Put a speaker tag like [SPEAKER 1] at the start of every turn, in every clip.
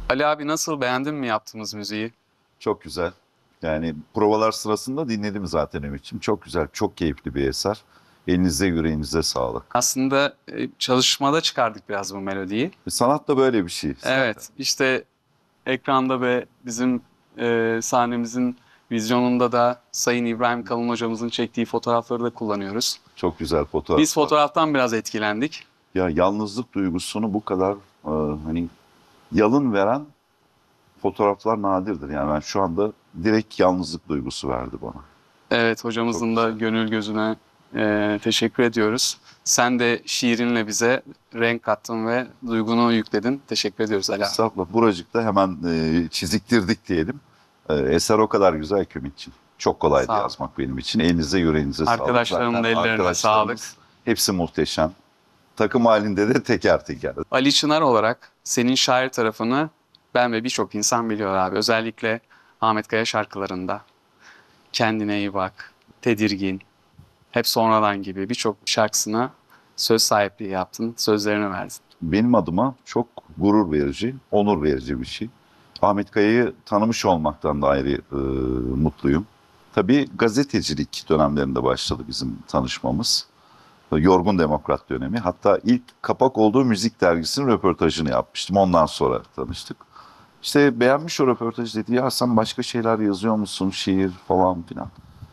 [SPEAKER 1] Ali abi nasıl, beğendin mi yaptığımız müziği?
[SPEAKER 2] Çok güzel. Yani provalar sırasında dinledim zaten Ümit'ciğim. Çok güzel, çok keyifli bir eser. Elinize yüreğinize sağlık.
[SPEAKER 1] Aslında çalışmada çıkardık biraz bu melodiyi.
[SPEAKER 2] Sanat da böyle bir şey zaten.
[SPEAKER 1] Evet, işte ekranda ve bizim sahnemizin vizyonunda da Sayın İbrahim Kalın hocamızın çektiği fotoğrafları da kullanıyoruz.
[SPEAKER 2] Çok güzel
[SPEAKER 1] Biz
[SPEAKER 2] fotoğraflar.
[SPEAKER 1] fotoğraftan biraz etkilendik.
[SPEAKER 2] Ya yalnızlık duygusunu bu kadar hani yalın veren fotoğraflar nadirdir. Yani ben şu anda direkt yalnızlık duygusu verdi bana.
[SPEAKER 1] Evet,
[SPEAKER 2] Çok
[SPEAKER 1] hocamızın da
[SPEAKER 2] güzel.
[SPEAKER 1] gönül gözüne teşekkür ediyoruz. Sen de şiirinle bize renk kattın ve duygunu yükledin. Teşekkür ediyoruz Ali abi.
[SPEAKER 2] Estağfurullah. Buracıkta hemen çiziktirdik diyelim. Eser o kadar güzel ki Ümit'ciğim. Çok kolaydı
[SPEAKER 1] Sağ ol.
[SPEAKER 2] yazmak benim için. Elinize yüreğinize sağlık.
[SPEAKER 1] Arkadaşlarımın da
[SPEAKER 2] Zaten
[SPEAKER 1] ellerine
[SPEAKER 2] arkadaşlarımız
[SPEAKER 1] sağlık.
[SPEAKER 2] hepsi muhteşem. Takım halinde de teker teker.
[SPEAKER 1] Ali Çınar olarak senin şair tarafını ben ve birçok insan biliyor abi. Özellikle Ahmet Kaya şarkılarında. Kendine iyi bak, Tedirgin, hep sonradan gibi birçok şarkısına söz sahipliği yaptın, sözlerini verdin.
[SPEAKER 2] Benim adıma çok gurur verici, onur verici bir şey. Ahmet Kaya'yı tanımış olmaktan da ayrı mutluyum. Tabii gazetecilik dönemlerinde başladı bizim tanışmamız. Yorgun Demokrat dönemi. Hatta ilk kapak olduğu müzik dergisinin röportajını yapmıştım. Ondan sonra tanıştık. İşte beğenmiş o röportajı, dedi ya sen başka şeyler yazıyor musun, şiir falan filan.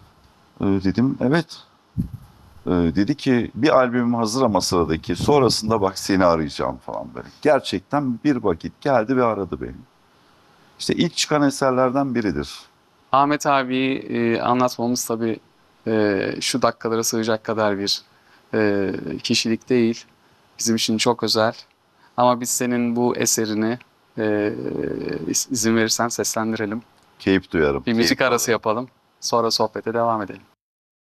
[SPEAKER 2] Dedim evet. Dedi ki bir albümüm hazır ama sıradaki, sonrasında bak seni arayacağım falan böyle. Gerçekten bir vakit geldi ve aradı beni. İşte ilk çıkan eserlerden biridir.
[SPEAKER 1] Ahmet abiyi anlatmamız tabii şu dakikalara sığacak kadar bir kişilik değil. Bizim için çok özel. Ama biz senin bu eserini izin verirsen seslendirelim.
[SPEAKER 2] Keyif duyarım.
[SPEAKER 1] Bir müzik arası yapalım. Sonra sohbete devam edelim.